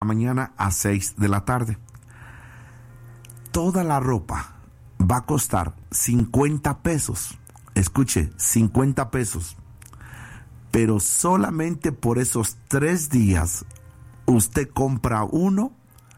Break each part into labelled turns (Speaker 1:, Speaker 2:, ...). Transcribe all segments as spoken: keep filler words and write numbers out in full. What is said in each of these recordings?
Speaker 1: mañana a seis de la tarde. Toda la ropa va a costar cincuenta pesos. Escuche, cincuenta pesos. Pero solamente por esos tres días usted compra uno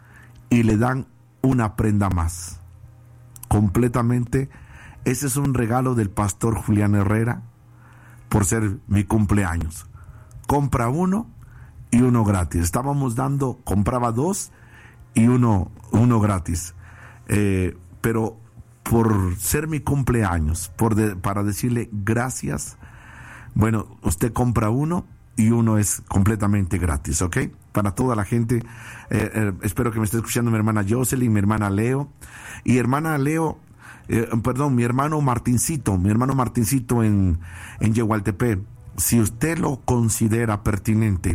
Speaker 1: y le dan una prenda más. Completamente. Ese es un regalo del pastor Julián Herrera por ser mi cumpleaños. Compra uno y uno gratis. Estábamos dando, compraba dos y uno, uno gratis. Eh, pero por ser mi cumpleaños, por de, para decirle gracias, bueno, usted compra uno y uno es completamente gratis, ¿ok? Para toda la gente, eh, eh, espero que me esté escuchando mi hermana Jocelyn, mi hermana Leo, y hermana Leo, eh, perdón, mi hermano Martincito, mi hermano Martincito en, en Yehualtepec. Si usted lo considera pertinente,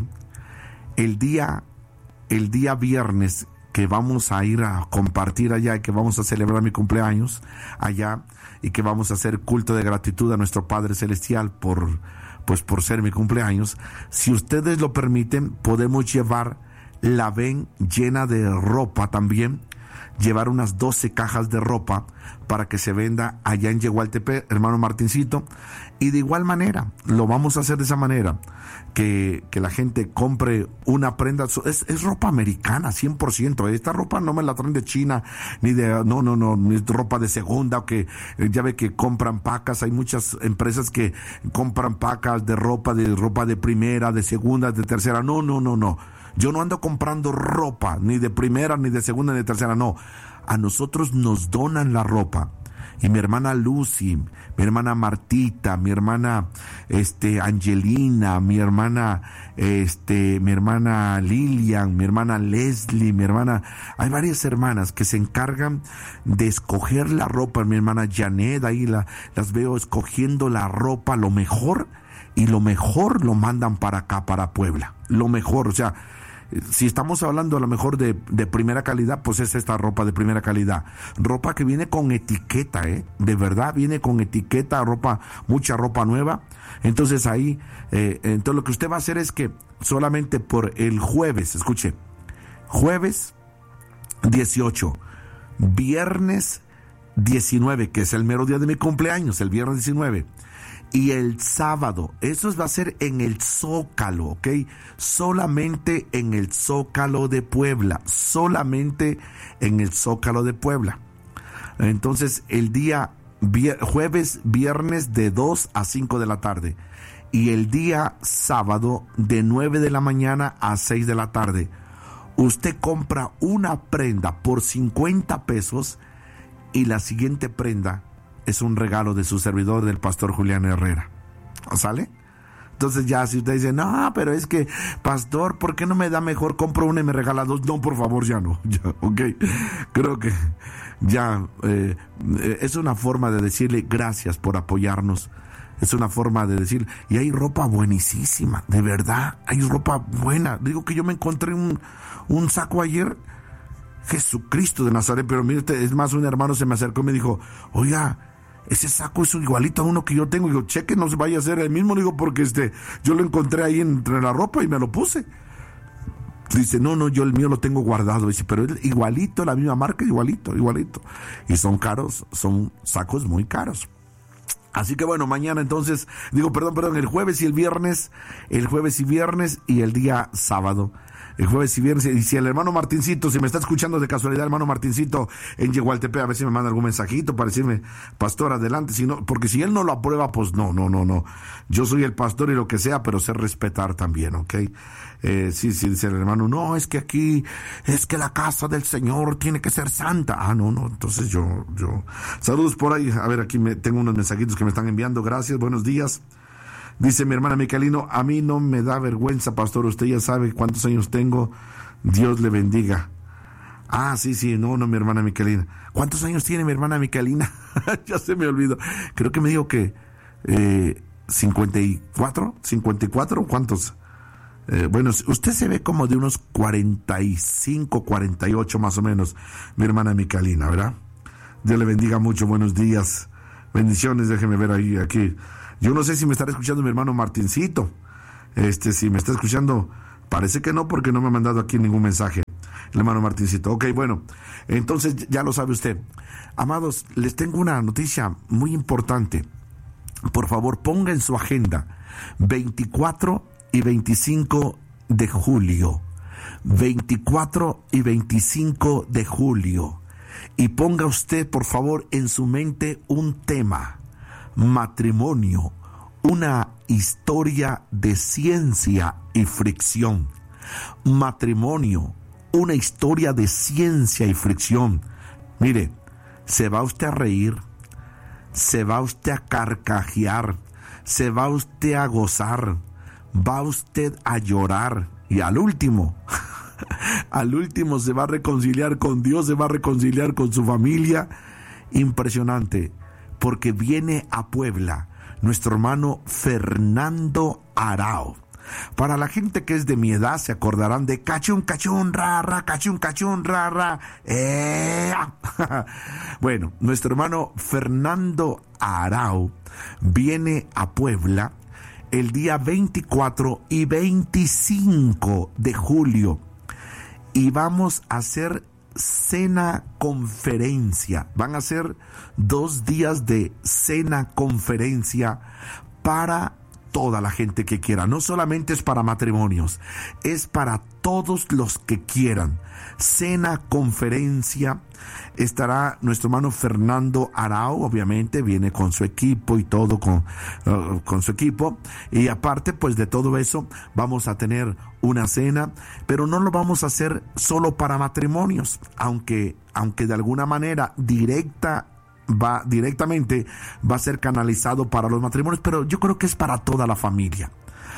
Speaker 1: el día, el día viernes que vamos a ir a compartir allá y que vamos a celebrar mi cumpleaños allá y que vamos a hacer culto de gratitud a nuestro Padre Celestial por, pues por ser mi cumpleaños, si ustedes lo permiten, podemos llevar la ven llena de ropa también, llevar unas doce cajas de ropa para que se venda allá en Yehualtepec, hermano Martincito, y de igual manera, lo vamos a hacer de esa manera, que, que la gente compre una prenda, es, es ropa americana, cien por ciento, esta ropa no me la traen de China, ni de, no, no, no, ni ropa de segunda, o que, ya ve que compran pacas, hay muchas empresas que compran pacas de ropa, de ropa de primera, de segunda, de tercera, no, no, no, no, yo no ando comprando ropa, ni de primera, ni de segunda, ni de tercera, no, a nosotros nos donan la ropa. Y mi hermana Lucy, mi hermana Martita, mi hermana este Angelina, mi hermana este mi hermana Lilian, mi hermana Leslie, mi hermana, hay varias hermanas que se encargan de escoger la ropa. Mi hermana Janet, ahí la, las veo escogiendo la ropa, lo mejor, y lo mejor lo mandan para acá, para Puebla, lo mejor, o sea, si estamos hablando a lo mejor de, de primera calidad, pues es esta ropa de primera calidad. Ropa que viene con etiqueta, ¿eh? De verdad, viene con etiqueta, ropa, mucha ropa nueva. Entonces ahí, eh, entonces lo que usted va a hacer es que solamente por el jueves, escuche, jueves dieciocho, viernes diecinueve, que es el mero día de mi cumpleaños, el viernes diecinueve, y el sábado, eso va a ser en el Zócalo, ¿ok? Solamente en el Zócalo de Puebla, solamente en el Zócalo de Puebla. Entonces, el día vier- jueves, viernes de dos a cinco de la tarde, y el día sábado de nueve de la mañana a seis de la tarde. Usted compra una prenda por cincuenta pesos y la siguiente prenda es un regalo de su servidor, del pastor Julián Herrera. ¿Sale? Entonces ya si usted dice, no, pero es que, pastor, ¿por qué no me da mejor? Compro una y me regala dos. No, por favor, ya no. Ya, ok. Creo que ya eh, es una forma de decirle gracias por apoyarnos. Es una forma de decir, y hay ropa buenísima, de verdad, hay ropa buena. Digo que yo me encontré un, un saco ayer, Jesucristo de Nazaret, pero mire, es más, un hermano se me acercó y me dijo, oiga, ese saco es igualito a uno que yo tengo. Y digo, cheque, no se vaya a hacer el mismo. Digo, porque este, yo lo encontré ahí entre la ropa y me lo puse. Dice, no, no, yo el mío lo tengo guardado. Dice, pero es igualito, la misma marca, igualito, igualito. Y son caros, son sacos muy caros. Así que bueno, mañana entonces, digo, perdón, perdón, el jueves y el viernes, el jueves y viernes y el día sábado. El jueves y viernes, y si el hermano Martincito, si me está escuchando de casualidad, hermano Martincito en Yehualtepec, a ver si me manda algún mensajito para decirme, pastor, adelante, si no, porque si él no lo aprueba, pues no, no, no, no. Yo soy el pastor y lo que sea, pero sé respetar también, ¿ok? Eh, sí, sí, dice el hermano, no, es que aquí, es que la casa del Señor tiene que ser santa. Ah, no, no, entonces yo, yo, saludos por ahí, a ver, aquí me, tengo unos mensajitos que me están enviando, gracias, buenos días. Dice mi hermana Micaelino, a mí no me da vergüenza, pastor, usted ya sabe cuántos años tengo, Dios le bendiga. Ah, sí, sí, no, no, mi hermana Micaelina. ¿Cuántos años tiene mi hermana Micaelina? Ya se me olvidó. Creo que me dijo que eh, cincuenta y cuatro, cincuenta y cuatro, ¿cuántos? Eh, bueno, usted se ve como de unos cuarenta y cinco, cuarenta y ocho más o menos, mi hermana Micaelina, ¿verdad? Dios le bendiga mucho, buenos días, bendiciones, déjeme ver ahí, aquí. Yo no sé si me estará escuchando mi hermano Martincito. Este, si me está escuchando, parece que no, porque no me ha mandado aquí ningún mensaje. el hermano Martincito. Ok, bueno, entonces ya lo sabe usted. Amados, les tengo una noticia muy importante. Por favor, ponga en su agenda veinticuatro y veinticinco de julio. veinticuatro y veinticinco de julio. Y ponga usted, por favor, en su mente un tema: matrimonio, una historia de ciencia y fricción. Matrimonio, una historia de ciencia y fricción. Mire, se va usted a reír, se va usted a carcajear, se va usted a gozar, va usted a llorar y al último, al último se va a reconciliar con Dios, se va a reconciliar con su familia. Impresionante, porque viene a Puebla nuestro hermano Fernando Arao. Para la gente que es de mi edad se acordarán de cachún, cachún, ra, ra, cachún, cachún, ra, ra. Eh. Bueno, nuestro hermano Fernando Arao viene a Puebla el día veinticuatro y veinticinco de julio y vamos a hacer cena conferencia. Van a ser dos días de cena conferencia para toda la gente que quiera. No solamente es para matrimonios, es para todos los que quieran. Cena conferencia. Estará nuestro hermano Fernando Arao, obviamente viene con su equipo y todo, con, uh, con su equipo, y aparte pues de todo eso vamos a tener una cena, pero no lo vamos a hacer solo para matrimonios, aunque, aunque de alguna manera directa va directamente va a ser canalizado para los matrimonios, pero yo creo que es para toda la familia.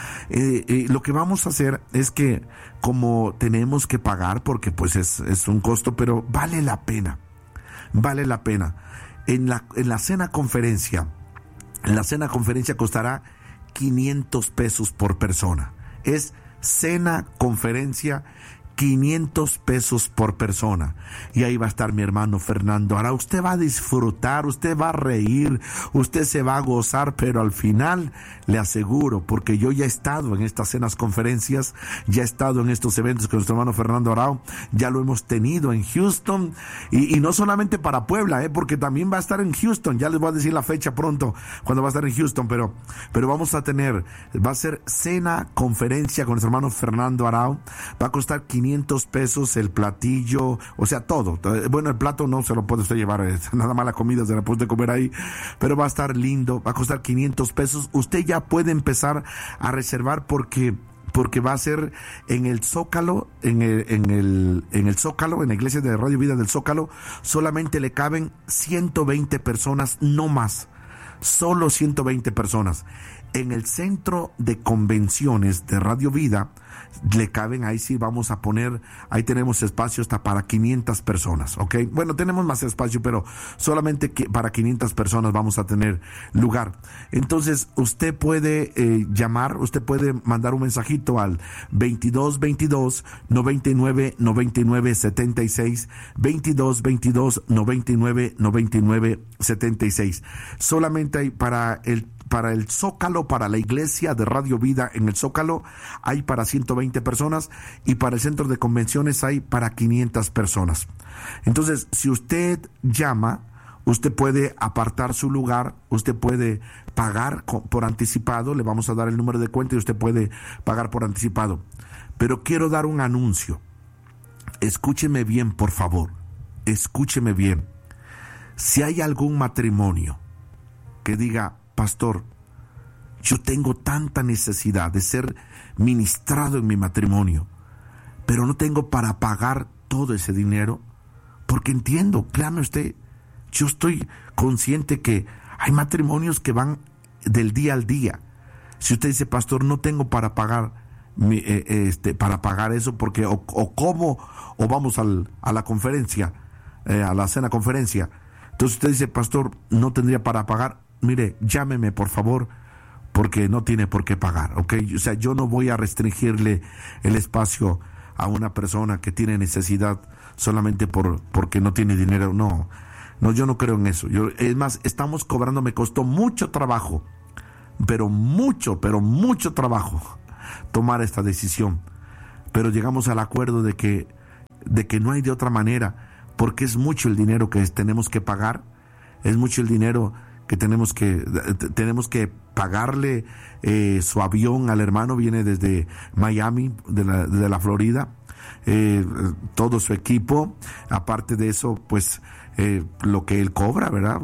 Speaker 1: Eh, eh, lo que vamos a hacer es que, como tenemos que pagar, porque pues es, es un costo, pero vale la pena, vale la pena. En la, en la cena conferencia, en la cena conferencia costará quinientos pesos por persona. Es cena conferencia, quinientos pesos por persona. Y ahí va a estar mi hermano Fernando Arao. Usted va a disfrutar, usted va a reír, usted se va a gozar, pero al final le aseguro, porque yo ya he estado en estas cenas conferencias, ya he estado en estos eventos con nuestro hermano Fernando Arao, ya lo hemos tenido en Houston, y, y no solamente para Puebla, eh, porque también va a estar en Houston. Ya les voy a decir la fecha pronto, cuando va a estar en Houston, pero, pero vamos a tener, va a ser cena conferencia con nuestro hermano Fernando Arao. Va a costar quinientos pesos el platillo, o sea, todo. Bueno, el plato no se lo puede usted llevar, nada más la comida se la puede usted comer ahí, pero va a estar lindo, va a costar quinientos pesos. Usted ya puede empezar a reservar porque porque va a ser en el Zócalo, en el, en el, en el Zócalo, en la iglesia de Radio Vida del Zócalo, solamente le caben ciento veinte personas, no más, solo ciento veinte personas. En el centro de convenciones de Radio Vida le caben, ahí sí vamos a poner, ahí tenemos espacio hasta para quinientas personas, ¿ok? Bueno, tenemos más espacio, pero solamente que para quinientas personas vamos a tener lugar. Entonces, usted puede eh, llamar, usted puede mandar un mensajito al veintidós veintidós noventa y nueve noventa y nueve setenta y seis, veintidós veintidós noventa y nueve noventa y nueve setenta y seis. Solamente hay para el para el Zócalo, para la iglesia de Radio Vida en el Zócalo, hay para ciento veinte personas, y para el centro de convenciones hay para quinientas personas. Entonces, si usted llama, usted puede apartar su lugar, usted puede pagar por anticipado, le vamos a dar el número de cuenta y usted puede pagar por anticipado. Pero quiero dar un anuncio. Escúcheme bien, por favor. Escúcheme bien. Si hay algún matrimonio que diga: pastor, yo tengo tanta necesidad de ser ministrado en mi matrimonio, pero no tengo para pagar todo ese dinero, porque entiendo, créame usted, yo estoy consciente que hay matrimonios que van del día al día. Si usted dice: pastor, no tengo para pagar mi, eh, este, para pagar eso, porque o, o cómo, o vamos al, a la conferencia, eh, a la cena conferencia. Entonces usted dice: pastor, no tendría para pagar. Mire, llámeme por favor, porque no tiene por qué pagar, ¿ok? O sea, yo no voy a restringirle el espacio a una persona que tiene necesidad solamente por porque no tiene dinero. No, no, yo no creo en eso. Yo, es más, estamos cobrando, me costó mucho trabajo, pero mucho, pero mucho trabajo tomar esta decisión. Pero llegamos al acuerdo de que de que no hay de otra manera, porque es mucho el dinero que tenemos que pagar, es mucho el dinero que tenemos que tenemos que pagarle eh, su avión al hermano, viene desde Miami, de la, de la Florida, eh, todo su equipo, aparte de eso, pues eh, lo que él cobra, ¿verdad?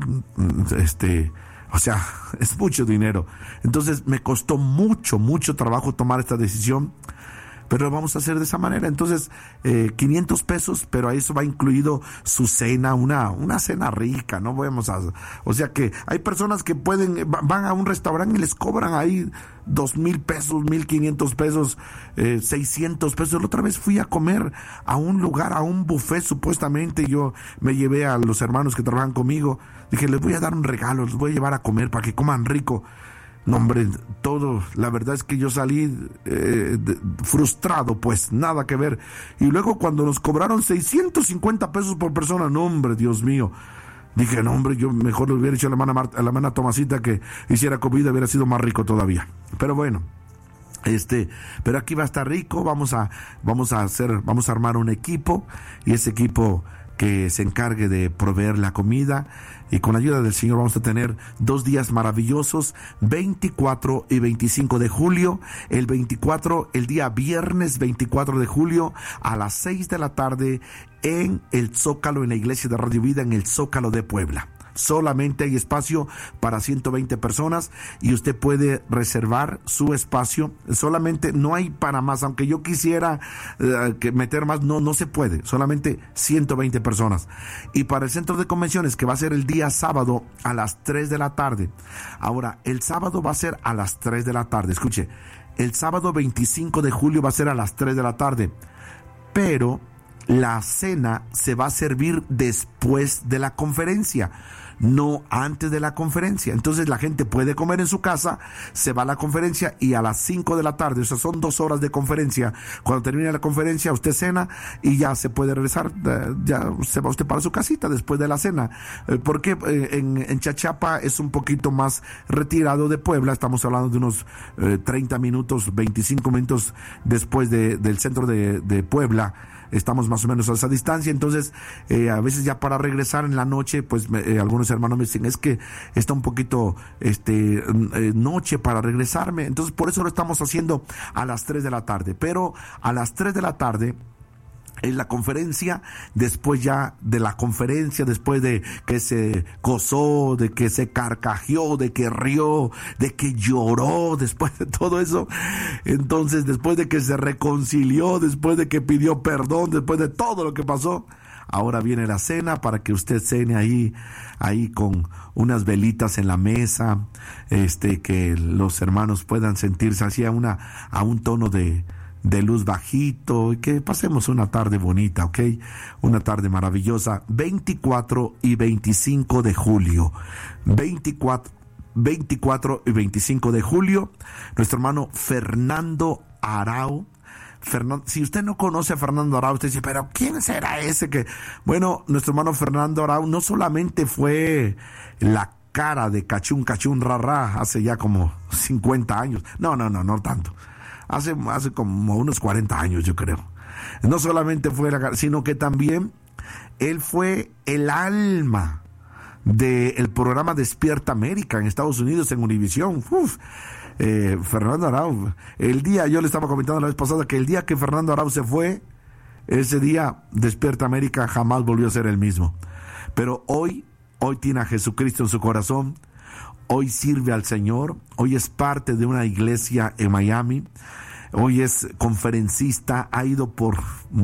Speaker 1: Este, o sea, es mucho dinero. Entonces me costó mucho, mucho trabajo tomar esta decisión, pero lo vamos a hacer de esa manera. Entonces, eh, quinientos pesos, pero a eso va incluido su cena, una, una cena rica, ¿no? Vamos a, o sea que hay personas que pueden, van a un restaurante y les cobran ahí dos mil pesos, mil quinientos pesos, eh, seiscientos pesos. La otra vez fui a comer a un lugar, a un buffet supuestamente. Yo me llevé a los hermanos que trabajan conmigo. Dije, les voy a dar un regalo, les voy a llevar a comer para que coman rico. No, hombre, todo, la verdad es que yo salí eh, de, frustrado, pues, nada que ver. Y luego cuando nos cobraron seiscientos cincuenta pesos por persona, no, hombre, Dios mío. Dije, no, hombre, yo mejor le hubiera hecho a la hermana, Marta, a la hermana Tomasita que hiciera comida, hubiera sido más rico todavía. Pero bueno, este, pero aquí va a estar rico, vamos a, vamos a hacer, vamos a armar un equipo, y ese equipo que se encargue de proveer la comida, y con la ayuda del Señor vamos a tener dos días maravillosos, veinticuatro y veinticinco de julio. El veinticuatro, el día viernes veinticuatro de julio, a las seis de la tarde, en el Zócalo, en la iglesia de Radio Vida, en el Zócalo de Puebla. Solamente hay espacio para ciento veinte personas y usted puede reservar su espacio. Solamente no hay para más, aunque yo quisiera uh, que meter más, no, no se puede. Solamente ciento veinte personas. Y para el centro de convenciones, que va a ser el día sábado a las tres de la tarde. Ahora, el sábado va a ser a las tres de la tarde. Escuche, el sábado veinticinco de julio va a ser a las tres de la tarde. Pero la cena se va a servir después de la conferencia, no antes de la conferencia. Entonces la gente puede comer en su casa, se va a la conferencia y a las cinco de la tarde, o sea, son dos horas de conferencia. Cuando termine la conferencia, usted cena y ya se puede regresar, ya se va usted para su casita después de la cena. Porque en, en Chachapa es un poquito más retirado de Puebla, estamos hablando de unos eh, treinta minutos, veinticinco minutos después de, del centro de, de Puebla. Estamos más o menos a esa distancia, entonces eh, a veces ya para regresar en la noche, pues me, eh, algunos hermanos me dicen, es que está un poquito este eh, noche para regresarme, entonces por eso lo estamos haciendo a las tres de la tarde, pero a las tres de la tarde en la conferencia, después ya de la conferencia, después de que se gozó, de que se carcajeó, de que rió, de que lloró, después de todo eso, entonces después de que se reconcilió, después de que pidió perdón, después de todo lo que pasó, ahora viene la cena para que usted cene ahí, ahí con unas velitas en la mesa, este, que los hermanos puedan sentirse así a una, a un tono de de luz bajito, y que pasemos una tarde bonita, ¿ok? Una tarde maravillosa, veinticuatro y veinticinco de julio, veinticuatro, veinticuatro y veinticinco de julio, nuestro hermano Fernando Arau. Fernando, si usted no conoce a Fernando Arau, usted dice, pero ¿quién será ese que? Bueno, nuestro hermano Fernando Arau no solamente fue la cara de Cachún Cachún Rarra hace ya como cincuenta años, no, no, no, no tanto. Hace, hace como unos cuarenta años, yo creo. No solamente fue la, sino que también él fue el alma del programa Despierta América en Estados Unidos, en Univisión. Uf, eh, Fernando Arau, el día, yo le estaba comentando la vez pasada que el día que Fernando Arau se fue, ese día Despierta América jamás volvió a ser el mismo. Pero hoy, hoy tiene a Jesucristo en su corazón. Hoy sirve al Señor, hoy es parte de una iglesia en Miami, hoy es conferencista, ha ido por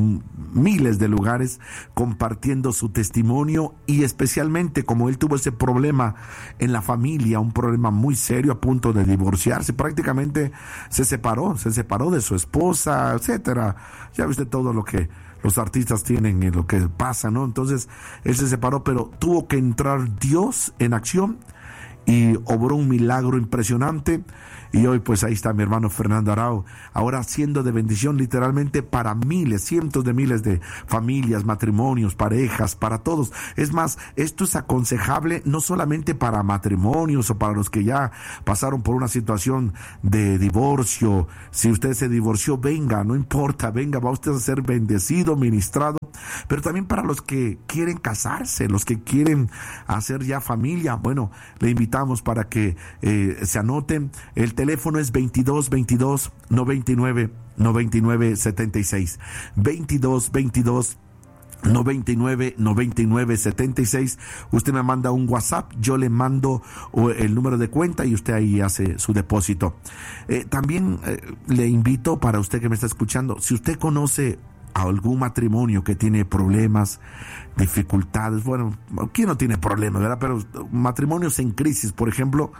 Speaker 1: miles de lugares compartiendo su testimonio, y especialmente como él tuvo ese problema en la familia, un problema muy serio, a punto de divorciarse, prácticamente se separó, se separó de su esposa, etcétera. Ya viste todo lo que los artistas tienen y lo que pasa, ¿no? Entonces él se separó, pero tuvo que entrar Dios en acción y obró un milagro impresionante, y hoy pues ahí está mi hermano Fernando Arau, ahora siendo de bendición literalmente para miles, cientos de miles de familias, matrimonios, parejas, para todos. Es más, esto es aconsejable no solamente para matrimonios o para los que ya pasaron por una situación de divorcio. Si usted se divorció, venga, no importa, venga, va usted a ser bendecido, ministrado, pero también para los que quieren casarse, los que quieren hacer ya familia. Bueno, le invitamos para que eh, se anoten. El teléfono es veintidós veintidós noventa y nueve noventa y nueve setenta y seis, veintidós veintidós noventa y nueve noventa y nueve setenta y seis. Usted me manda un WhatsApp, yo le mando el número de cuenta y usted ahí hace su depósito. Eh, también eh, le invito, para usted que me está escuchando, si usted conoce a algún matrimonio que tiene problemas, dificultades, bueno, ¿quién no tiene problemas, verdad? Pero matrimonios en crisis, por ejemplo,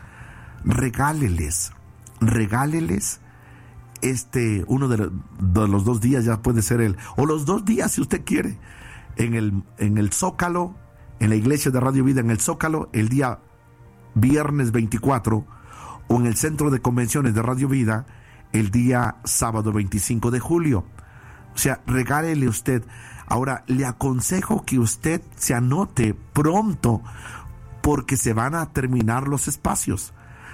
Speaker 1: regáleles, regáleles este, uno de los, de los dos días, ya puede ser el, o los dos días si usted quiere, en el, en el Zócalo, en la iglesia de Radio Vida, en el Zócalo, el día viernes veinticuatro, o en el centro de convenciones de Radio Vida, el día sábado veinticinco de julio. O sea, regálele usted. Ahora, le aconsejo que usted se anote pronto, porque se van a terminar los espacios.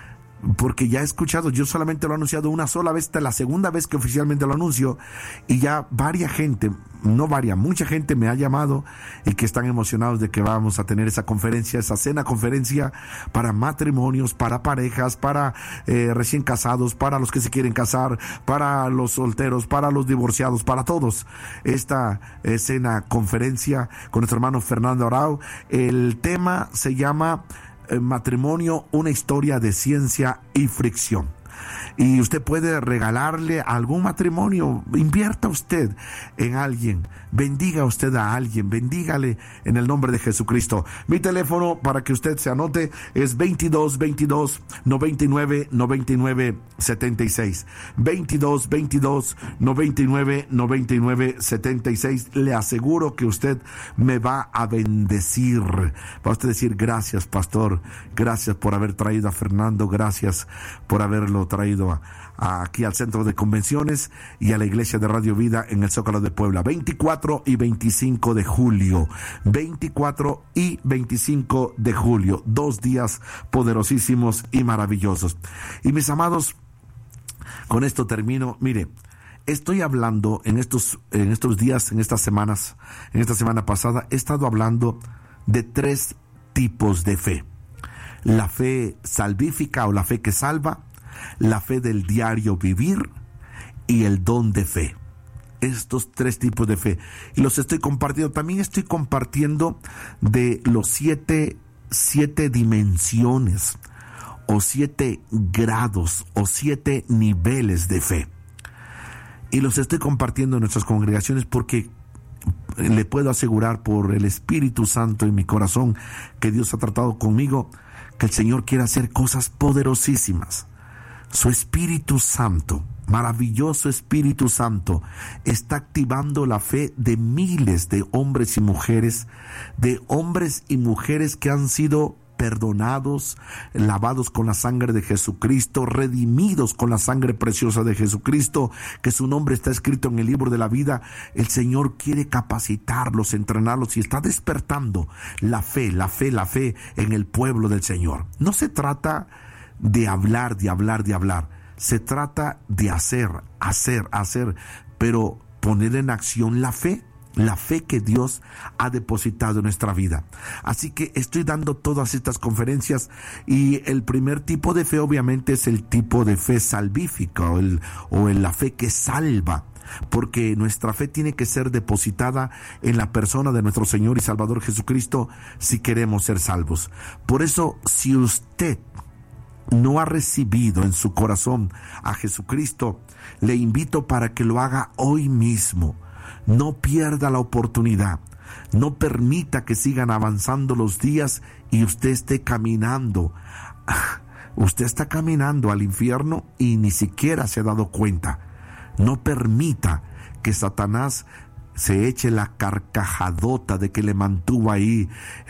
Speaker 1: Porque ya he escuchado, yo solamente lo he anunciado una sola vez, esta es la segunda vez que oficialmente lo anuncio, y ya varia gente, no varia, mucha gente me ha llamado y que están emocionados de que vamos a tener esa conferencia, esa cena conferencia para matrimonios, para parejas, para eh, recién casados, para los que se quieren casar, para los solteros, para los divorciados, para todos. Esta eh, cena conferencia con nuestro hermano Fernando Arau, el tema se llama Matrimonio, una historia de ciencia y fricción. Y usted puede regalarle a algún matrimonio, invierta usted en alguien, bendiga usted a alguien, bendígale en el nombre de Jesucristo. Mi teléfono para que usted se anote es veintidós veintidós noventa y nueve noventa y nueve setenta y seis, veintidós veintidós noventa y nueve noventa y nueve setenta y seis. Le aseguro que usted me va a bendecir. Va a usted decir: gracias, pastor, gracias por haber traído a Fernando, gracias por haberlo traído a, a aquí al centro de convenciones y a la iglesia de Radio Vida en el Zócalo de Puebla, veinticuatro y veinticinco de julio, veinticuatro y veinticinco de julio, dos días poderosísimos y maravillosos. Y mis amados, con esto termino. Mire, estoy hablando en estos, en estos días, en estas semanas, en esta semana pasada, he estado hablando de tres tipos de fe: la fe salvífica o la fe que salva, la fe del diario vivir y el don de fe. Estos tres tipos de fe, y los estoy compartiendo. También estoy compartiendo de los siete, siete dimensiones o siete grados o siete niveles de fe, y los estoy compartiendo en nuestras congregaciones porque le puedo asegurar por el Espíritu Santo en mi corazón que Dios ha tratado conmigo, que el Señor quiere hacer cosas poderosísimas. Su Espíritu Santo, maravilloso Espíritu Santo, está activando la fe de miles de hombres y mujeres, de hombres y mujeres que han sido perdonados, lavados con la sangre de Jesucristo, redimidos con la sangre preciosa de Jesucristo, que su nombre está escrito en el libro de la vida. El Señor quiere capacitarlos, entrenarlos, y está despertando la fe, la fe, la fe en el pueblo del Señor. No se trata de hablar, de hablar, de hablar. Se trata de hacer, hacer, hacer, pero poner en acción la fe, la fe que Dios ha depositado en nuestra vida. Así que estoy dando todas estas conferencias, y el primer tipo de fe obviamente es el tipo de fe salvífica o, el, o el, la fe que salva, porque nuestra fe tiene que ser depositada en la persona de nuestro Señor y Salvador Jesucristo si queremos ser salvos. Por eso, si usted no ha recibido en su corazón a Jesucristo, le invito para que lo haga hoy mismo. No pierda la oportunidad. No permita que sigan avanzando los días y usted esté caminando. Usted está caminando al infierno y ni siquiera se ha dado cuenta. No permita que Satanás se eche la carcajadota de que le mantuvo ahí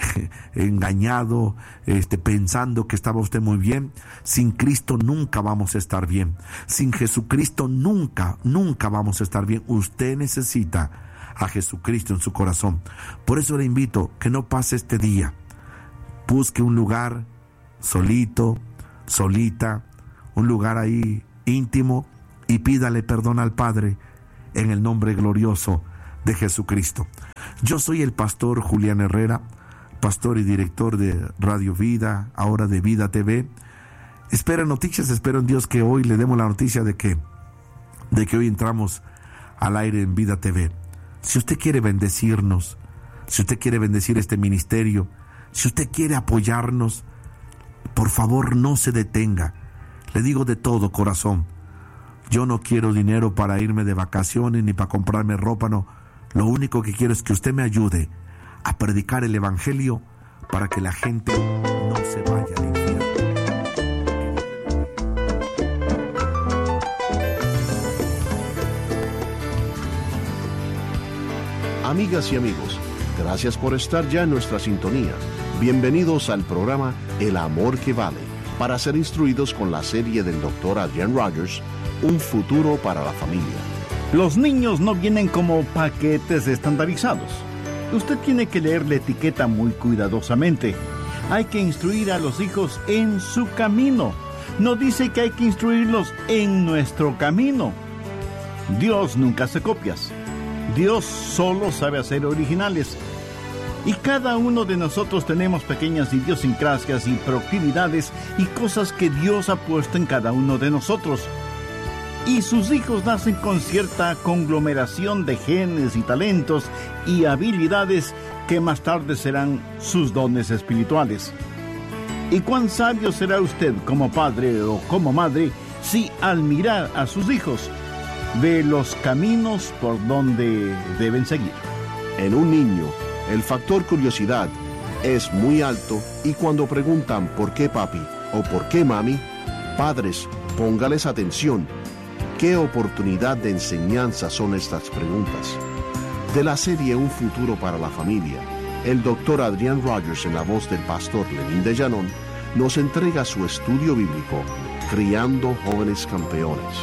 Speaker 1: engañado, este, pensando que estaba usted muy bien. Sin Cristo nunca vamos a estar bien. Sin Jesucristo nunca, nunca vamos a estar bien. Usted necesita a Jesucristo en su corazón. Por eso le invito que no pase este día. Busque un lugar solito, solita, un lugar ahí íntimo, y pídale perdón al Padre en el nombre glorioso de Jesucristo. Yo soy el pastor Julián Herrera, pastor y director de Radio Vida, ahora de Vida T V. Espero noticias, espero en Dios que hoy le demos la noticia de que, de que hoy entramos al aire en Vida T V. Si usted quiere bendecirnos, si usted quiere bendecir este ministerio, si usted quiere apoyarnos, por favor no se detenga. Le digo de todo corazón, yo no quiero dinero para irme de vacaciones ni para comprarme ropa, no. Lo único que quiero es que usted me ayude a predicar el evangelio para que la gente no se vaya al infierno.
Speaker 2: Amigas y amigos, gracias por estar ya en nuestra sintonía. Bienvenidos al programa El Amor que Vale, para ser instruidos con la serie del doctor Adrian Rogers, Un futuro para la familia.
Speaker 3: Los niños no vienen como paquetes estandarizados. Usted tiene que leer la etiqueta muy cuidadosamente. Hay que instruir a los hijos en su camino. No dice que hay que instruirlos en nuestro camino. Dios nunca hace copias. Dios solo sabe hacer originales. Y cada uno de nosotros tenemos pequeñas idiosincrasias y proclividades y cosas que Dios ha puesto en cada uno de nosotros. Y sus hijos nacen con cierta conglomeración de genes y talentos y habilidades que más tarde serán sus dones espirituales. ¿Y cuán sabio será usted como padre o como madre si al mirar a sus hijos ve los caminos por donde deben seguir?
Speaker 2: En un niño, el factor curiosidad es muy alto y cuando preguntan ¿por qué papi? O ¿por qué mami? Padres, póngales atención. ¿Qué oportunidad de enseñanza son estas preguntas? De la serie Un futuro para la familia, el doctor Adrian Rogers, en la voz del pastor Lenín de Llanón, nos entrega su estudio bíblico, Criando Jóvenes Campeones.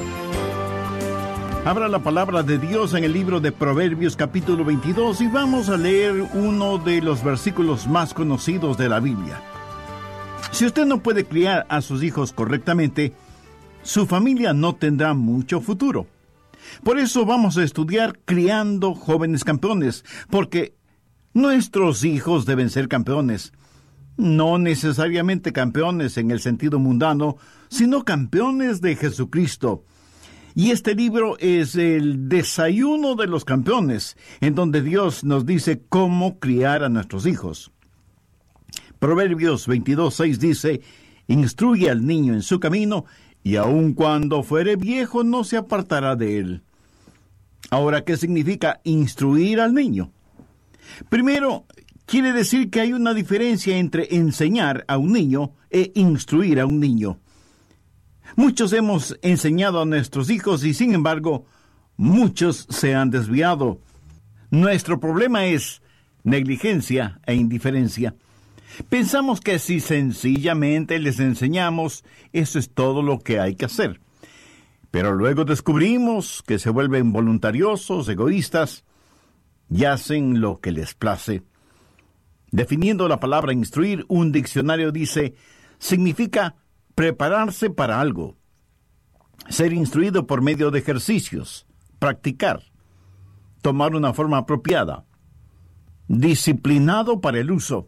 Speaker 3: Abra la palabra de Dios en el libro de Proverbios capítulo veintidós y vamos a leer uno de los versículos más conocidos de la Biblia. Si usted no puede criar a sus hijos correctamente, su familia no tendrá mucho futuro. Por eso vamos a estudiar Criando Jóvenes Campeones, porque nuestros hijos deben ser campeones. No necesariamente campeones en el sentido mundano, sino campeones de Jesucristo. Y este libro es el desayuno de los campeones, en donde Dios nos dice cómo criar a nuestros hijos. Proverbios veintidós, seis dice, instruye al niño en su camino, y aun cuando fuere viejo no se apartará de él. Ahora, ¿qué significa instruir al niño? Primero, quiere decir que hay una diferencia entre enseñar a un niño e instruir a un niño. Muchos hemos enseñado a nuestros hijos y, sin embargo, muchos se han desviado. Nuestro problema es negligencia e indiferencia. Pensamos que si sencillamente les enseñamos, eso es todo lo que hay que hacer. Pero luego descubrimos que se vuelven voluntariosos, egoístas, y hacen lo que les place. Definiendo la palabra instruir, un diccionario dice, significa prepararse para algo, ser instruido por medio de ejercicios, practicar, tomar una forma apropiada, disciplinado para el uso.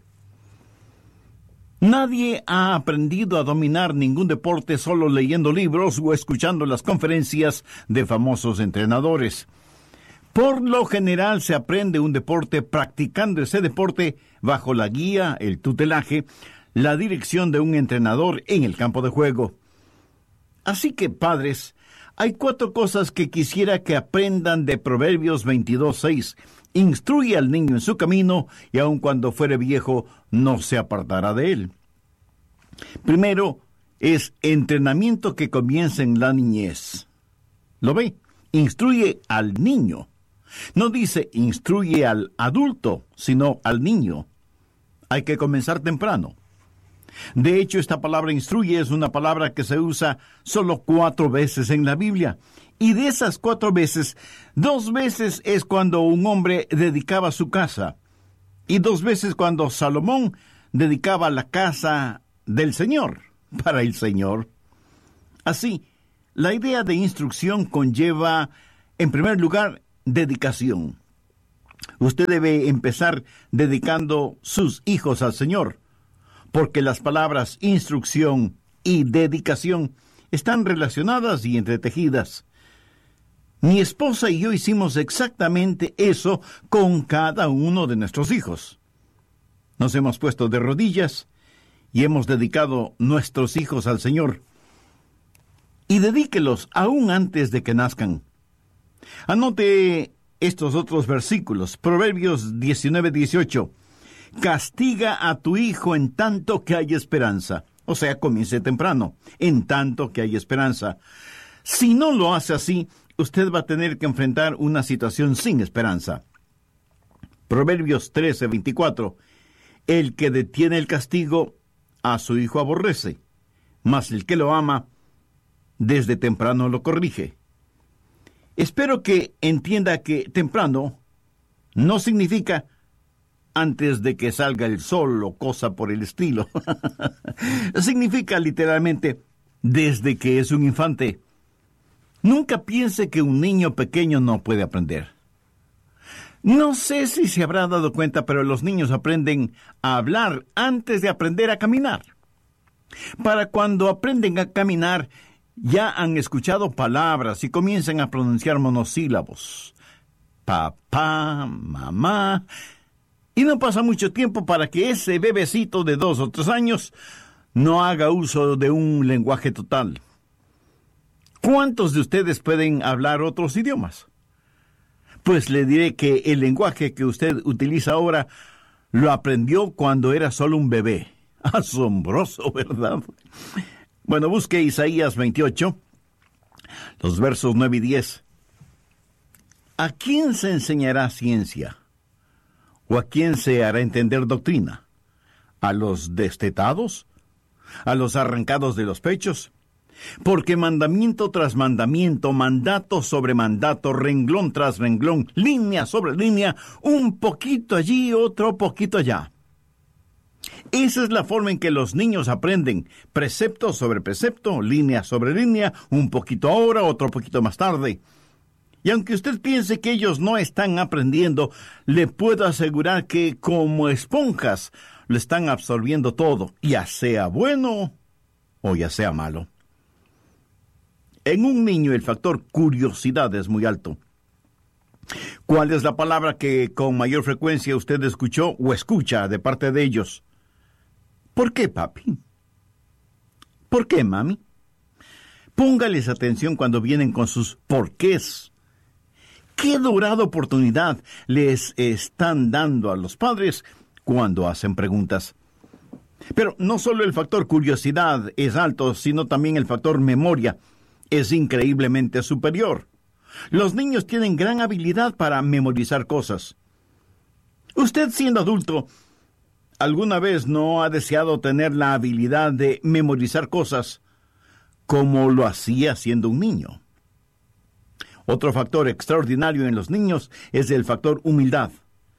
Speaker 3: Nadie ha aprendido a dominar ningún deporte solo leyendo libros o escuchando las conferencias de famosos entrenadores. Por lo general se aprende un deporte practicando ese deporte bajo la guía, el tutelaje, la dirección de un entrenador en el campo de juego. Así que, padres, hay cuatro cosas que quisiera que aprendan de Proverbios veintidós, seis. Instruye al niño en su camino, y aun cuando fuere viejo, no se apartará de él. Primero, es entrenamiento que comienza en la niñez. ¿Lo ve? Instruye al niño. No dice instruye al adulto, sino al niño. Hay que comenzar temprano. De hecho, esta palabra instruye es una palabra que se usa solo cuatro veces en la Biblia. Y de esas cuatro veces, dos veces es cuando un hombre dedicaba su casa. Y dos veces cuando Salomón dedicaba la casa del Señor, para el Señor. Así, la idea de instrucción conlleva, en primer lugar, dedicación. Usted debe empezar dedicando sus hijos al Señor, porque las palabras instrucción y dedicación están relacionadas y entretejidas. Mi esposa y yo hicimos exactamente eso con cada uno de nuestros hijos. Nos hemos puesto de rodillas y hemos dedicado nuestros hijos al Señor. Y dedíquelos aún antes de que nazcan. Anote estos otros versículos. Proverbios diecinueve dieciocho. Castiga a tu hijo en tanto que hay esperanza. O sea, comience temprano, en tanto que hay esperanza. Si no lo hace así, usted va a tener que enfrentar una situación sin esperanza. Proverbios trece veinticuatro. El que detiene el castigo, a su hijo aborrece, mas el que lo ama, desde temprano lo corrige. Espero que entienda que temprano no significa antes de que salga el sol o cosa por el estilo. Significa literalmente desde que es un infante. Nunca piense que un niño pequeño no puede aprender. No sé si se habrá dado cuenta, pero los niños aprenden a hablar antes de aprender a caminar. Para cuando aprenden a caminar, ya han escuchado palabras y comienzan a pronunciar monosílabos. Papá, mamá. Y no pasa mucho tiempo para que ese bebecito de dos o tres años no haga uso de un lenguaje total. ¿Cuántos de ustedes pueden hablar otros idiomas? Pues le diré que el lenguaje que usted utiliza ahora lo aprendió cuando era solo un bebé. Asombroso, ¿verdad? Bueno, busque Isaías veintiocho, los versos nueve y diez. ¿A quién se enseñará ciencia? ¿O a quién se hará entender doctrina? ¿A los destetados? ¿A los arrancados de los pechos? Porque mandamiento tras mandamiento, mandato sobre mandato, renglón tras renglón, línea sobre línea, un poquito allí, otro poquito allá. Esa es la forma en que los niños aprenden, precepto sobre precepto, línea sobre línea, un poquito ahora, otro poquito más tarde. Y aunque usted piense que ellos no están aprendiendo, le puedo asegurar que como esponjas lo están absorbiendo todo, ya sea bueno o ya sea malo. En un niño el factor curiosidad es muy alto. ¿Cuál es la palabra que con mayor frecuencia usted escuchó o escucha de parte de ellos? ¿Por qué, papi? ¿Por qué, mami? Póngales atención cuando vienen con sus porqués. ¡Qué dorada oportunidad les están dando a los padres cuando hacen preguntas! Pero no solo el factor curiosidad es alto, sino también el factor memoria es increíblemente superior. Los niños tienen gran habilidad para memorizar cosas. Usted, siendo adulto, ¿alguna vez no ha deseado tener la habilidad de memorizar cosas como lo hacía siendo un niño? Otro factor extraordinario en los niños es el factor humildad.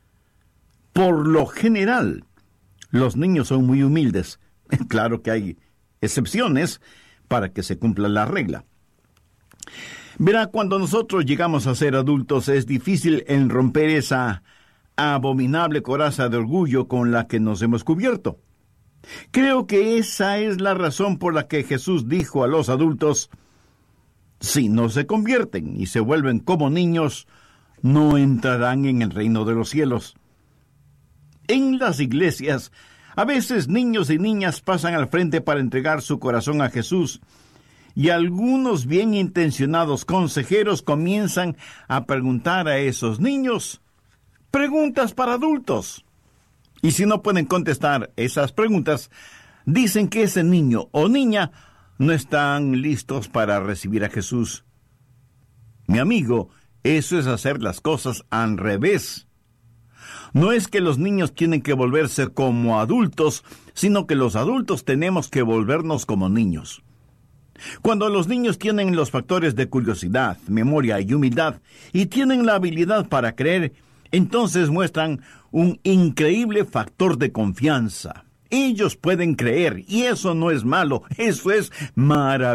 Speaker 3: Por lo general, los niños son muy humildes. Claro que hay excepciones para que se cumpla la regla. Verá, cuando nosotros llegamos a ser adultos es difícil en romper esa abominable coraza de orgullo con la que nos hemos cubierto. Creo que esa es la razón por la que Jesús dijo a los adultos: si no se convierten y se vuelven como niños, no entrarán en el reino de los cielos. En las iglesias, a veces niños y niñas pasan al frente para entregar su corazón a Jesús, y algunos bien intencionados consejeros comienzan a preguntar a esos niños preguntas para adultos. Y si no pueden contestar esas preguntas, dicen que ese niño o niña no están listos para recibir a Jesús. Mi amigo, eso es hacer las cosas al revés. No es que los niños tienen que volverse como adultos, sino que los adultos tenemos que volvernos como niños. Cuando los niños tienen los factores de curiosidad, memoria y humildad, y tienen la habilidad para creer, entonces muestran un increíble factor de confianza. Ellos pueden creer, y eso no es malo, eso es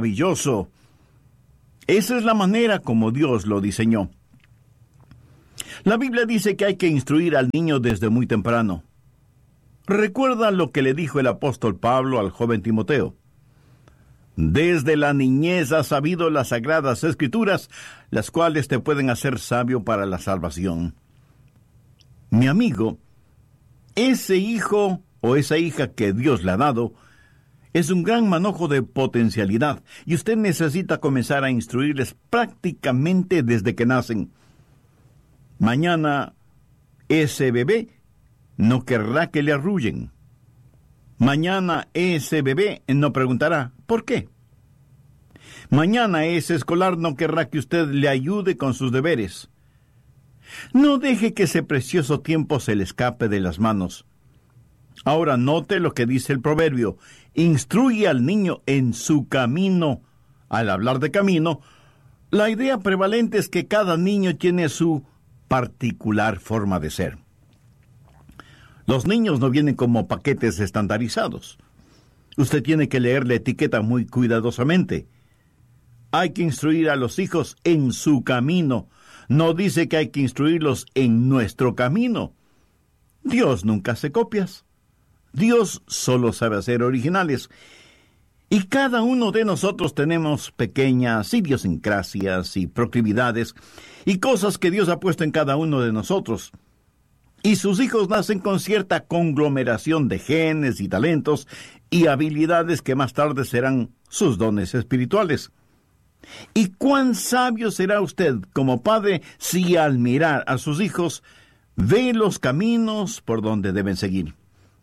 Speaker 3: maravilloso. Esa es la manera como Dios lo diseñó. La Biblia dice que hay que instruir al niño desde muy temprano. Recuerda lo que le dijo el apóstol Pablo al joven Timoteo. Desde la niñez has sabido las sagradas escrituras, las cuales te pueden hacer sabio para la salvación. Mi amigo, ese hijo o esa hija que Dios le ha dado es un gran manojo de potencialidad y usted necesita comenzar a instruirles prácticamente desde que nacen. Mañana ese bebé no querrá que le arrullen. Mañana ese bebé no preguntará ¿por qué? Mañana ese escolar no querrá que usted le ayude con sus deberes. No deje que ese precioso tiempo se le escape de las manos. Ahora note lo que dice el proverbio. Instruye al niño en su camino. Al hablar de camino, la idea prevalente es que cada niño tiene su particular forma de ser. Los niños no vienen como paquetes estandarizados. Usted tiene que leer la etiqueta muy cuidadosamente. Hay que instruir a los hijos en su camino. No dice que hay que instruirlos en nuestro camino. Dios nunca hace copias. Dios solo sabe hacer originales. Y cada uno de nosotros tenemos pequeñas idiosincrasias y proclividades y cosas que Dios ha puesto en cada uno de nosotros. Y sus hijos nacen con cierta conglomeración de genes y talentos y habilidades que más tarde serán sus dones espirituales. ¿Y cuán sabio será usted como padre si al mirar a sus hijos ve los caminos por donde deben seguir?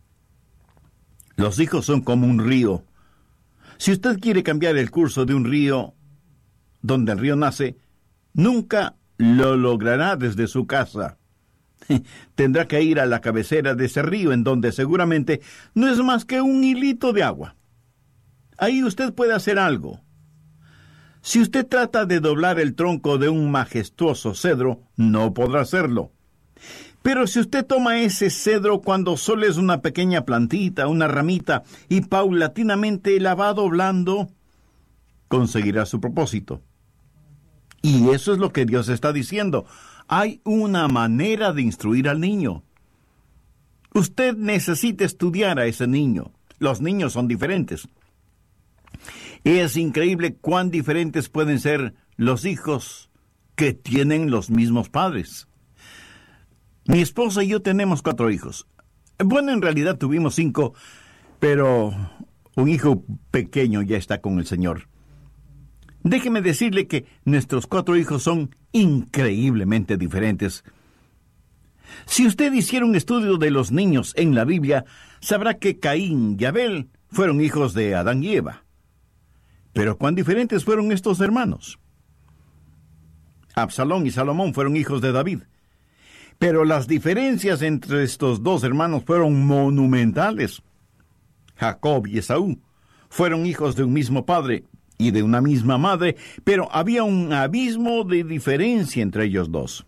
Speaker 3: Los hijos son como un río. Si usted quiere cambiar el curso de un río donde el río nace, nunca lo logrará desde su casa. Tendrá que ir a la cabecera de ese río, en donde seguramente no es más que un hilito de agua. Ahí usted puede hacer algo. Si usted trata de doblar el tronco de un majestuoso cedro, no podrá hacerlo. Pero si usted toma ese cedro cuando solo es una pequeña plantita, una ramita, y paulatinamente la va doblando, conseguirá su propósito. Y eso es lo que Dios está diciendo. Hay una manera de instruir al niño. Usted necesita estudiar a ese niño. Los niños son diferentes. Es increíble cuán diferentes pueden ser los hijos que tienen los mismos padres. Mi esposa y yo tenemos cuatro hijos. Bueno, en realidad tuvimos cinco, pero un hijo pequeño ya está con el Señor. Déjeme decirle que nuestros cuatro hijos son increíblemente diferentes. Si usted hiciera un estudio de los niños en la Biblia, sabrá que Caín y Abel fueron hijos de Adán y Eva. Pero cuán diferentes fueron estos hermanos. Absalón y Salomón fueron hijos de David. Pero las diferencias entre estos dos hermanos fueron monumentales. Jacob y Esaú fueron hijos de un mismo padre y de una misma madre, pero había un abismo de diferencia entre ellos dos.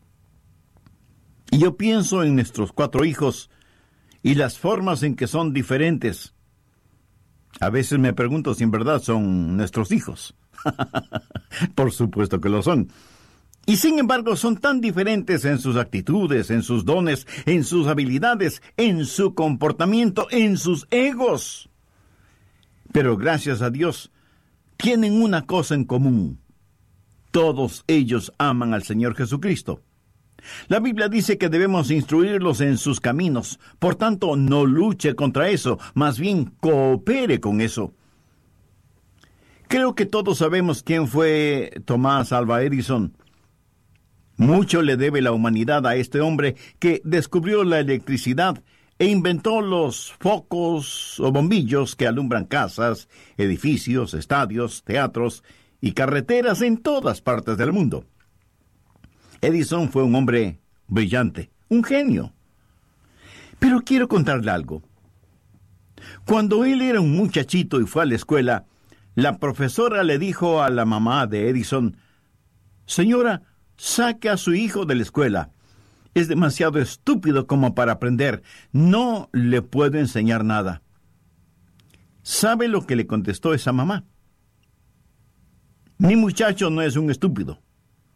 Speaker 3: Y yo pienso en nuestros cuatro hijos y las formas en que son diferentes. A veces me pregunto si en verdad son nuestros hijos. Por supuesto que lo son. Y sin embargo son tan diferentes en sus actitudes, en sus dones, en sus habilidades, en su comportamiento, en sus egos. Pero gracias a Dios, tienen una cosa en común. Todos ellos aman al Señor Jesucristo. La Biblia dice que debemos instruirlos en sus caminos. Por tanto, no luche contra eso, más bien coopere con eso. Creo que todos sabemos quién fue Thomas Alva Edison. Mucho le debe la humanidad a este hombre que descubrió la electricidad e inventó los focos o bombillos que alumbran casas, edificios, estadios, teatros y carreteras en todas partes del mundo. Edison fue un hombre brillante, un genio. Pero quiero contarle algo. Cuando él era un muchachito y fue a la escuela, la profesora le dijo a la mamá de Edison: «Señora, saque a su hijo de la escuela. Es demasiado estúpido como para aprender. No le puedo enseñar nada». ¿Sabe lo que le contestó esa mamá? «Mi muchacho no es un estúpido.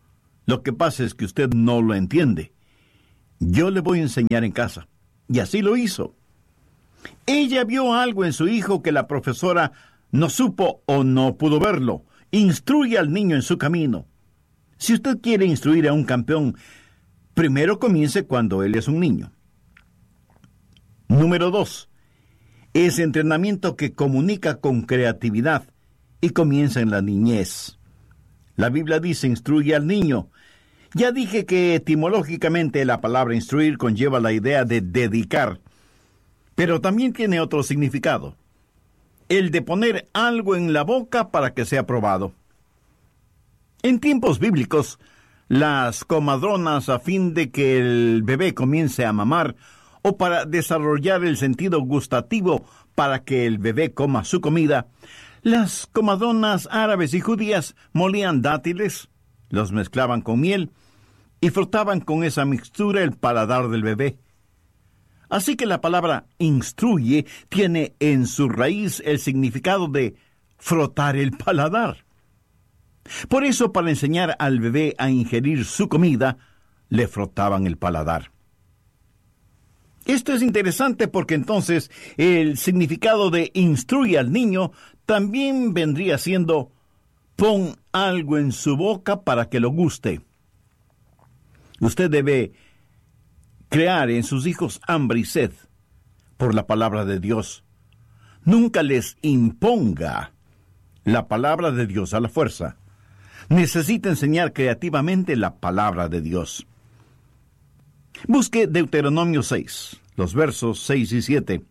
Speaker 3: Lo que pasa es que usted no lo entiende. Yo le voy a enseñar en casa. Y así lo hizo. Ella vio algo en su hijo que la profesora no supo o no pudo verlo. Instruye al niño en su camino. Si usted quiere instruir a un campeón, primero comience cuando él es un niño. Número dos. Es entrenamiento que comunica con creatividad y comienza en la niñez. La Biblia dice, instruye al niño. Ya dije que etimológicamente la palabra instruir conlleva la idea de dedicar, pero también tiene otro significado, el de poner algo en la boca para que sea probado. En tiempos bíblicos, las comadronas, a fin de que el bebé comience a mamar, o para desarrollar el sentido gustativo para que el bebé coma su comida, las comadronas árabes y judías molían dátiles, los mezclaban con miel y frotaban con esa mixtura el paladar del bebé. Así que la palabra instruye tiene en su raíz el significado de frotar el paladar. Por eso, para enseñar al bebé a ingerir su comida, le frotaban el paladar. Esto es interesante porque entonces el significado de instruye al niño también vendría siendo pon algo en su boca para que lo guste. Usted debe crear en sus hijos hambre y sed por la palabra de Dios. Nunca les imponga la palabra de Dios a la fuerza. Necesita enseñar creativamente la palabra de Dios. Busque Deuteronomio seis, los versos seis y siete.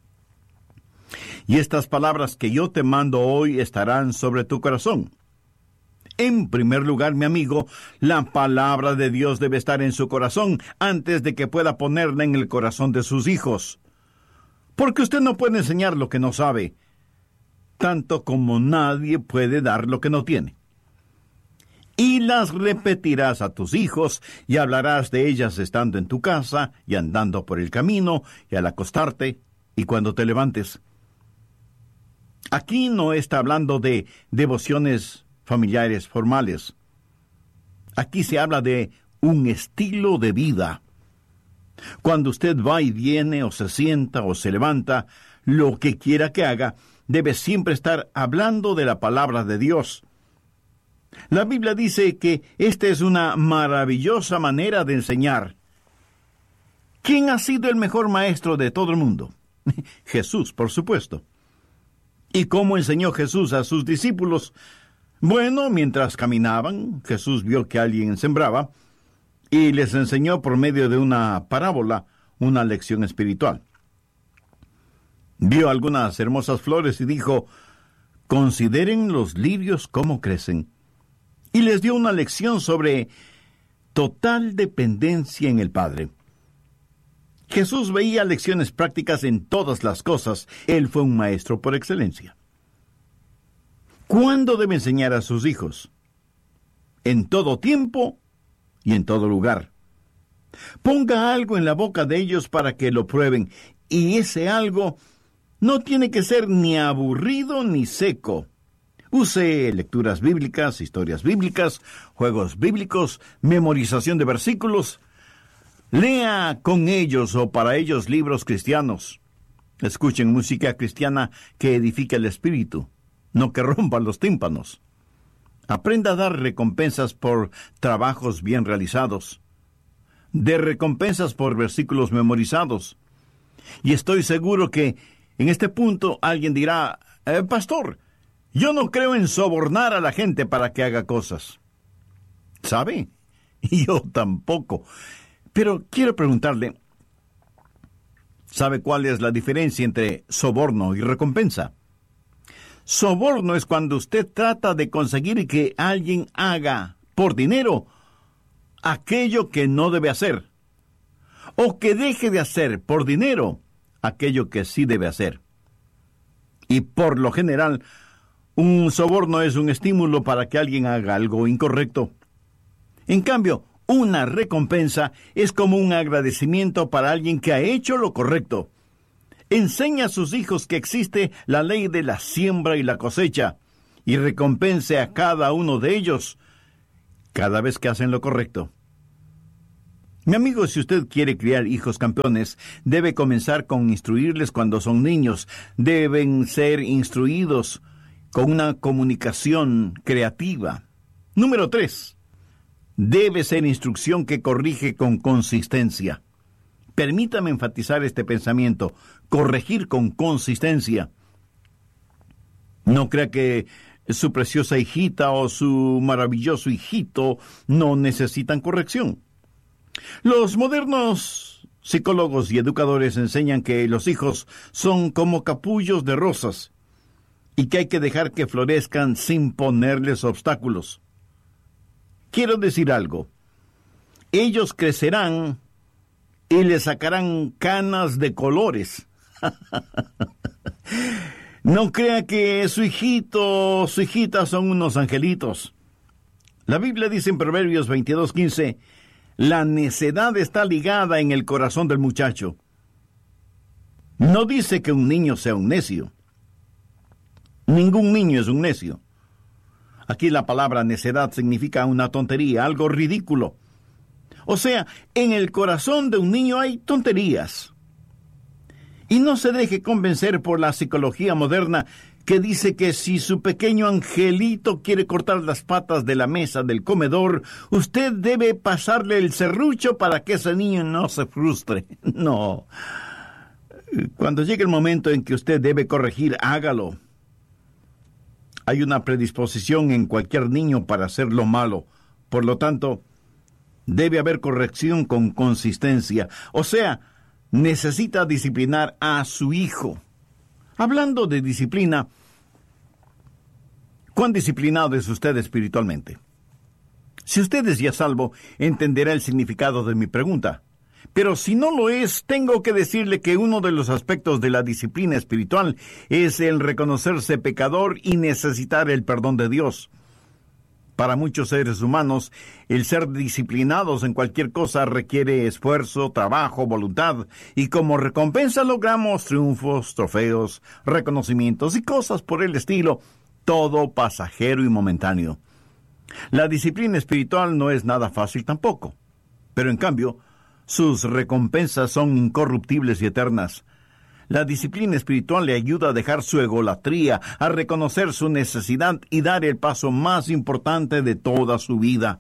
Speaker 3: Y estas palabras que yo te mando hoy estarán sobre tu corazón. En primer lugar, mi amigo, la palabra de Dios debe estar en su corazón antes de que pueda ponerla en el corazón de sus hijos. Porque usted no puede enseñar lo que no sabe, tanto como nadie puede dar lo que no tiene. Y las repetirás a tus hijos, y hablarás de ellas estando en tu casa, y andando por el camino, y al acostarte, y cuando te levantes. Aquí no está hablando de devociones familiares formales. Aquí se habla de un estilo de vida. Cuando usted va y viene, o se sienta, o se levanta, lo que quiera que haga, debe siempre estar hablando de la palabra de Dios. La Biblia dice que esta es una maravillosa manera de enseñar. ¿Quién ha sido el mejor maestro de todo el mundo? Jesús, por supuesto. ¿Y cómo enseñó Jesús a sus discípulos? Bueno, mientras caminaban, Jesús vio que alguien sembraba y les enseñó por medio de una parábola una lección espiritual. Vio algunas hermosas flores y dijo, consideren los lirios cómo crecen. Y les dio una lección sobre total dependencia en el Padre. Jesús veía lecciones prácticas en todas las cosas. Él fue un maestro por excelencia. ¿Cuándo debe enseñar a sus hijos? En todo tiempo y en todo lugar. Ponga algo en la boca de ellos para que lo prueben. Y ese algo no tiene que ser ni aburrido ni seco. Use lecturas bíblicas, historias bíblicas, juegos bíblicos, memorización de versículos. Lea con ellos o para ellos libros cristianos. Escuchen música cristiana que edifique el espíritu, no que rompa los tímpanos. Aprenda a dar recompensas por trabajos bien realizados. De recompensas por versículos memorizados. Y estoy seguro que en este punto alguien dirá, eh, Pastor, yo no creo en sobornar a la gente para que haga cosas. ¿Sabe? Yo tampoco. Pero quiero preguntarle, ¿sabe cuál es la diferencia entre soborno y recompensa? Soborno es cuando usted trata de conseguir que alguien haga por dinero aquello que no debe hacer, o que deje de hacer por dinero aquello que sí debe hacer. Y por lo general, un soborno es un estímulo para que alguien haga algo incorrecto. En cambio, una recompensa es como un agradecimiento para alguien que ha hecho lo correcto. Enseña a sus hijos que existe la ley de la siembra y la cosecha, y recompense a cada uno de ellos cada vez que hacen lo correcto. Mi amigo, si usted quiere criar hijos campeones, debe comenzar con instruirles cuando son niños. Deben ser instruidos con una comunicación creativa. Número tres. Debe ser instrucción que corrige con consistencia. Permítame enfatizar este pensamiento. Corregir con consistencia. No crea que su preciosa hijita o su maravilloso hijito no necesitan corrección. Los modernos psicólogos y educadores enseñan que los hijos son como capullos de rosas y que hay que dejar que florezcan sin ponerles obstáculos. Quiero decir algo. Ellos crecerán y le sacarán canas de colores. No crea que su hijito o su hijita son unos angelitos. La Biblia dice en Proverbios veintidós quince, la necedad está ligada en el corazón del muchacho. No dice que un niño sea un necio. Ningún niño es un necio. Aquí la palabra necedad significa una tontería, algo ridículo. O sea, en el corazón de un niño hay tonterías. Y no se deje convencer por la psicología moderna que dice que si su pequeño angelito quiere cortar las patas de la mesa del comedor, usted debe pasarle el serrucho para que ese niño no se frustre. No. Cuando llegue el momento en que usted debe corregir, hágalo. Hay una predisposición en cualquier niño para hacer lo malo. Por lo tanto, debe haber corrección con consistencia. O sea, necesita disciplinar a su hijo. Hablando de disciplina, ¿cuán disciplinado es usted espiritualmente? Si usted es ya salvo, entenderá el significado de mi pregunta. Pero si no lo es, tengo que decirle que uno de los aspectos de la disciplina espiritual es el reconocerse pecador y necesitar el perdón de Dios. Para muchos seres humanos, el ser disciplinados en cualquier cosa requiere esfuerzo, trabajo, voluntad, y como recompensa logramos triunfos, trofeos, reconocimientos y cosas por el estilo, todo pasajero y momentáneo. La disciplina espiritual no es nada fácil tampoco, pero en cambio, sus recompensas son incorruptibles y eternas. La disciplina espiritual le ayuda a dejar su egolatría, a reconocer su necesidad y dar el paso más importante de toda su vida.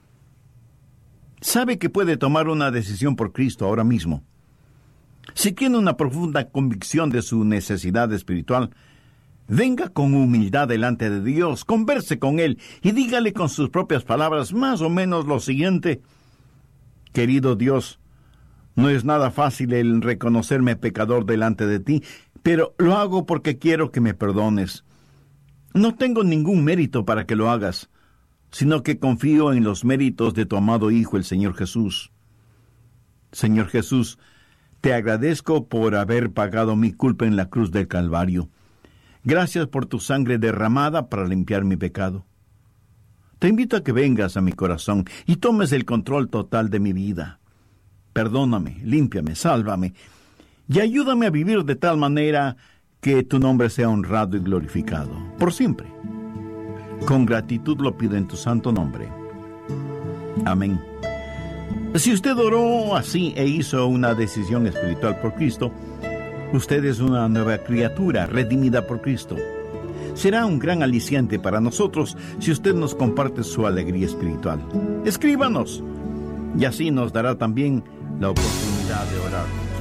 Speaker 3: Sabe que puede tomar una decisión por Cristo ahora mismo. Si tiene una profunda convicción de su necesidad espiritual, venga con humildad delante de Dios, converse con Él y dígale con sus propias palabras más o menos lo siguiente: querido Dios, no es nada fácil el reconocerme pecador delante de ti, pero lo hago porque quiero que me perdones. No tengo ningún mérito para que lo hagas, sino que confío en los méritos de tu amado Hijo, el Señor Jesús. Señor Jesús, te agradezco por haber pagado mi culpa en la cruz del Calvario. Gracias por tu sangre derramada para limpiar mi pecado. Te invito a que vengas a mi corazón y tomes el control total de mi vida. Perdóname, límpiame, sálvame, y ayúdame a vivir de tal manera que tu nombre sea honrado y glorificado, por siempre. Con gratitud lo pido en tu santo nombre. Amén. Si usted oró así e hizo una decisión espiritual por Cristo, usted es una nueva criatura, redimida por Cristo. Será un gran aliciente para nosotros si usted nos comparte su alegría espiritual. Escríbanos, y así nos dará también la oportunidad de orar.